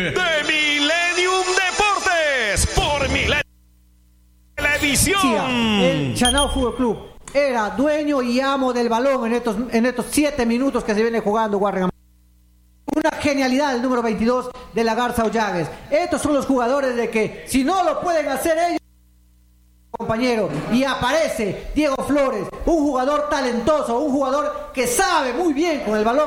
de Millennium Deportes por Millennium Televisión. El Chanao Fútbol Club era dueño y amo del balón en estos 7 minutos que se viene jugando Warren. Una genialidad el número 22 de la Garza Ollagues. Estos son los jugadores de que si no lo pueden hacer ellos, compañero, y aparece Diego Flores, un jugador talentoso, un jugador que sabe muy bien con el balón.